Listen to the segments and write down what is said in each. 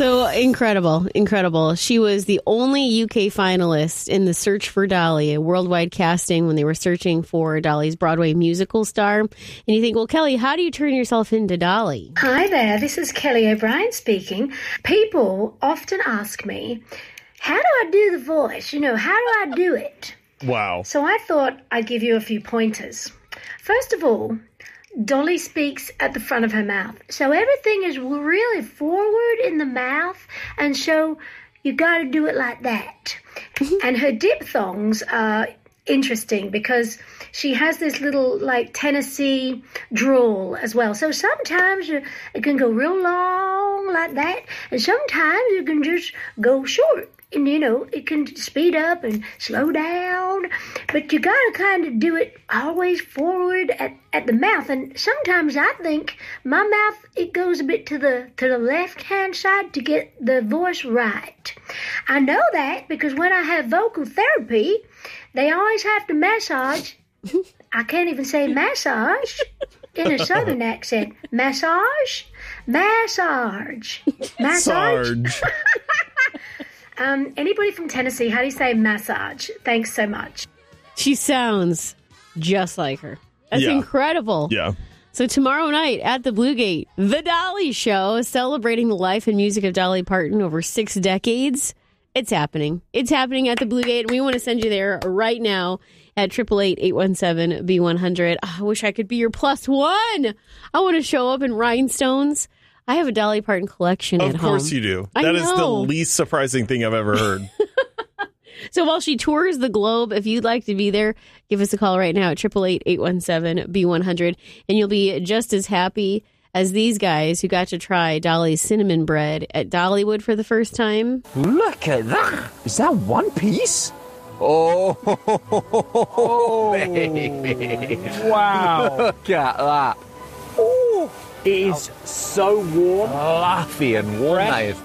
So incredible. She was the only UK finalist in the Search for Dolly, a worldwide casting when they were searching for Dolly's Broadway musical star. And you think, well, Kelly, how do you turn yourself into Dolly? Hi there, this is Kelly O'Brien speaking. People often ask me, how do I do the voice? How do I do it? Wow. So I thought I'd give you a few pointers. First of all, Dolly speaks at the front of her mouth. So everything is really forward in the mouth, and so you got to do it like that. And her diphthongs are interesting because she has this little Tennessee drawl as well. So sometimes it can go real long like that, and sometimes you can just go short. And, it can speed up and slow down. But you got to kind of do it always forward at the mouth. And sometimes I think my mouth, it goes a bit to the left-hand side to get the voice right. I know that because when I have vocal therapy, they always have to massage. I can't even say massage in a southern accent. Massage. Anybody from Tennessee, how do you say massage? Thanks so much. She sounds just like her. That's incredible. Yeah. So tomorrow night at the Blue Gate, The Dolly Show, celebrating the life and music of Dolly Parton over 6 decades. It's happening. It's happening at the Blue Gate, and we want to send you there right now at 888-817-B100. I wish I could be your plus one. I want to show up in rhinestones. I have a Dolly Parton collection at home. Of course you do. That is the least surprising thing I've ever heard. So while she tours the globe, if you'd like to be there, give us a call right now at 888-817-B100, and you'll be just as happy as these guys who got to try Dolly's cinnamon bread at Dollywood for the first time. Look at that. Is that one piece? Oh, baby. Wow. Look at that. Oh. It is so warm. Fluffy and warm, that is.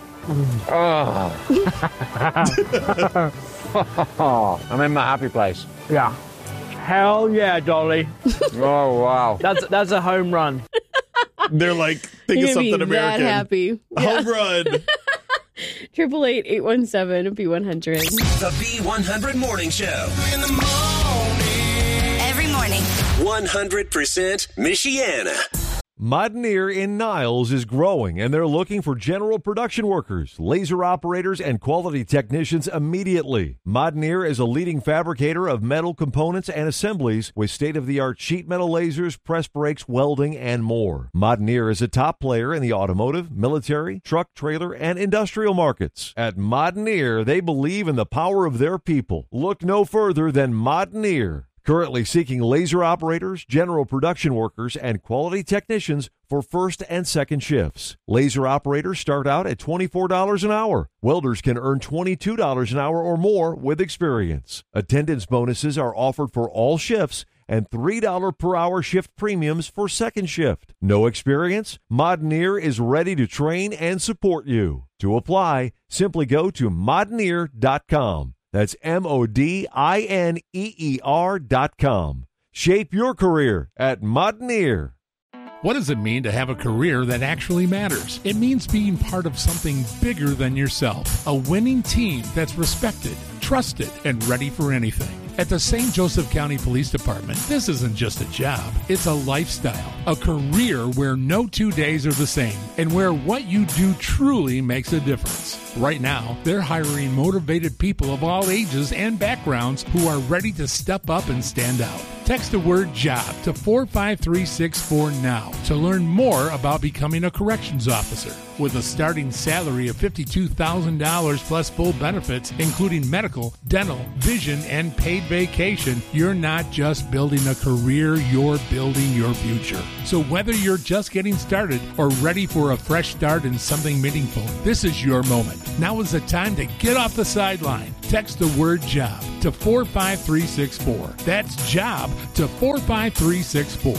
Oh. I'm in my happy place. Yeah. Hell yeah, Dolly. Oh, wow. That's a home run. They're like, think of something American. That happy. Home run. 888-817-B100. The B100 Morning Show. In the morning. Every morning. 100% Michiana. Modneer in Niles is growing, and they're looking for general production workers, laser operators, and quality technicians immediately. Modneer is a leading fabricator of metal components and assemblies with state-of-the-art sheet metal lasers, press brakes, welding, and more. Modneer is a top player in the automotive, military, truck, trailer, and industrial markets. At Modneer, they believe in the power of their people. Look no further than Modneer. Currently seeking laser operators, general production workers, and quality technicians for first and second shifts. Laser operators start out at $24 an hour. Welders can earn $22 an hour or more with experience. Attendance bonuses are offered for all shifts and $3 per hour shift premiums for second shift. No experience? Modneer is ready to train and support you. To apply, simply go to modneer.com. That's MODINEER.com. Shape your career at Modneer. What does it mean to have a career that actually matters? It means being part of something bigger than yourself. A winning team that's respected, trusted, and ready for anything. At the St. Joseph County Police Department, this isn't just a job. It's a lifestyle, a career where no 2 days are the same, and where what you do truly makes a difference. Right now, they're hiring motivated people of all ages and backgrounds who are ready to step up and stand out. Text the word JOB to 45364 now to learn more about becoming a corrections officer. With a starting salary of $52,000 plus full benefits, including medical, dental, vision, and paid vacation, you're not just building a career, you're building your future. So whether you're just getting started or ready for a fresh start in something meaningful, this is your moment. Now is the time to get off the sideline. Text the word JOB to 45364. That's JOB to 45364.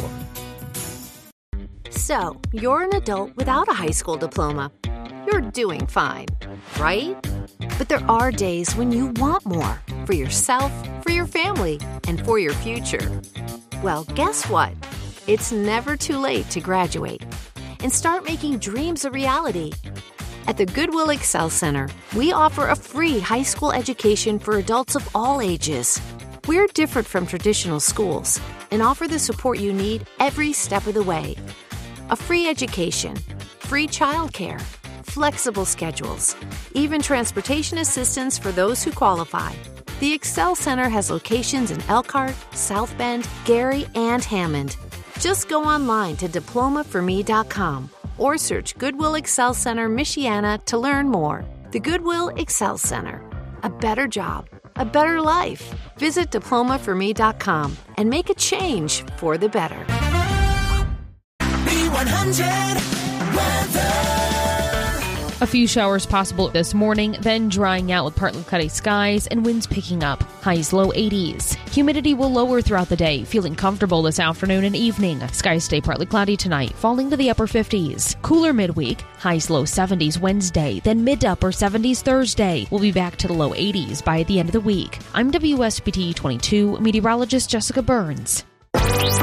So, you're an adult without a high school diploma. You're doing fine, right? But there are days when you want more for yourself, for your family, and for your future. Well, guess what? It's never too late to graduate and start making dreams a reality. At the Goodwill Excel Center, we offer a free high school education for adults of all ages. We're different from traditional schools and offer the support you need every step of the way. A free education, free childcare, flexible schedules, even transportation assistance for those who qualify. The Excel Center has locations in Elkhart, South Bend, Gary, and Hammond. Just go online to diplomaforme.com or search Goodwill Excel Center, Michiana to learn more. The Goodwill Excel Center. A better job, a better life. Visit diplomaforme.com and make a change for the better. B100 weather. A few showers possible this morning, then drying out with partly cloudy skies and winds picking up. Highs low 80s. Humidity will lower throughout the day, feeling comfortable this afternoon and evening. Skies stay partly cloudy tonight, falling to the upper 50s. Cooler midweek. Highs low 70s Wednesday, then mid to upper 70s Thursday. We'll be back to the low 80s by the end of the week. I'm WSBT 22 meteorologist Jessica Burns.